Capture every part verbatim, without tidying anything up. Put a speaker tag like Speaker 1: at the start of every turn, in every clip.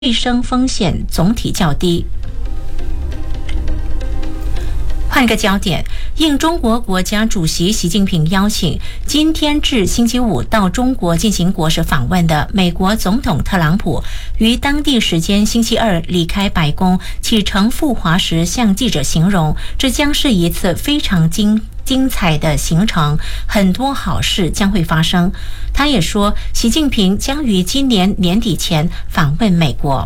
Speaker 1: 卫生风险总体较低。换个焦点，应中国国家主席习近平邀请，今天至星期五到中国进行国事访问的美国总统特朗普，于当地时间星期二离开白宫启程赴华时，向记者形容，这将是一次非常精精彩的行程，很多好事将会发生。他也说，习近平将于今年年底前访问美国。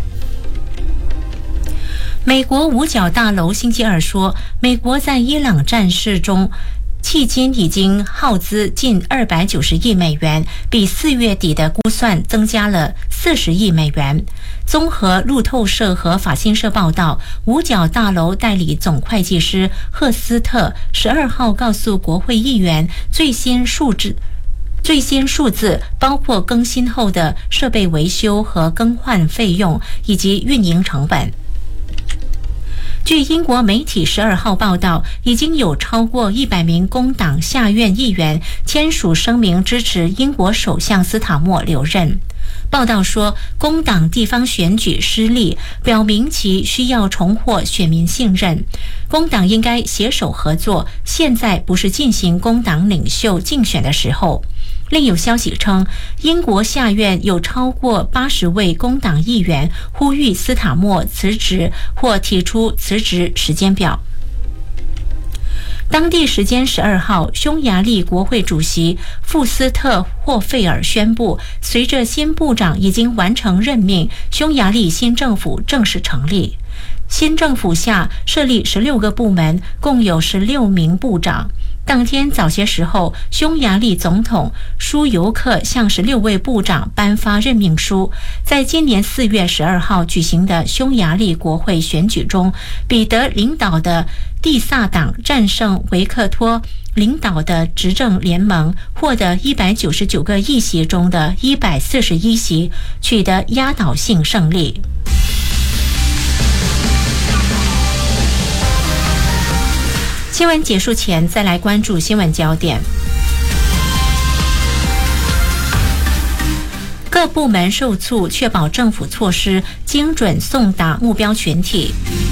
Speaker 1: 美国五角大楼星期二说，美国在伊朗战事中迄今已经耗资近二百九十亿美元，比四月底的估算增加了四十亿美元。综合路透社和法新社报道，五角大楼代理总会计师赫斯特十二号告诉国会议员，最新数字最新数字包括更新后的设备维修和更换费用以及运营成本。据英国媒体十二号报道，已经有超过一百名工党下院议员签署声明支持英国首相斯塔默留任。报道说，工党地方选举失利，表明其需要重获选民信任。工党应该携手合作，现在不是进行工党领袖竞选的时候。另有消息称，英国下院有超过八十位工党议员呼吁斯塔默辞职或提出辞职时间表。当地时间十二号，匈牙利国会主席富斯特霍费尔宣布，随着新部长已经完成任命，匈牙利新政府正式成立。新政府下设立十六个部门，共有十六名部长。当天早些时候，匈牙利总统舒尤克向十六位部长颁发任命书。在今年四月十二号举行的匈牙利国会选举中，彼得领导的蒂萨党战胜维克托领导的执政联盟，获得一百九十九个议席中的一百四十一席，取得压倒性胜利。新闻结束前，再来关注新闻焦点。各部门受促，确保政府措施精准送达目标群体。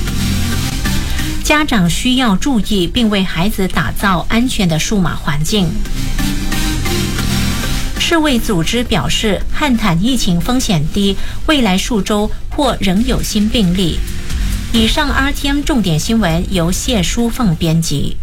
Speaker 1: 家长需要注意，并为孩子打造安全的数码环境。世卫组织表示，汉坦疫情风险低，未来数周或仍有新病例。以上 R T M 重点新闻由谢淑凤编辑。